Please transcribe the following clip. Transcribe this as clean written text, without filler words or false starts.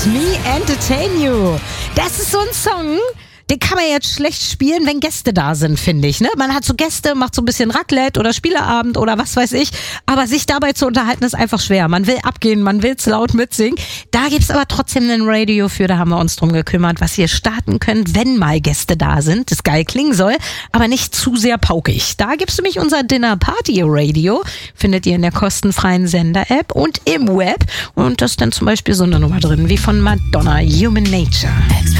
Let Me Entertain You. Das ist so ein Song, den kann man jetzt schlecht spielen, wenn Gäste da sind, finde ich. Ne? Man hat so Gäste, macht so ein bisschen Raclette oder Spieleabend oder was weiß ich. Aber sich dabei zu unterhalten, ist einfach schwer. Man will abgehen, man will es laut mitsingen. Da gibt's aber trotzdem ein Radio für, da haben wir uns drum gekümmert, was ihr starten könnt, wenn mal Gäste da sind. Das geil klingen soll, aber nicht zu sehr paukig. Da gibt's nämlich unser Dinner Party Radio. Findet ihr in der kostenfreien Sender-App und im Web. Und da ist dann zum Beispiel so eine Nummer drin, wie von Madonna, Human Nature.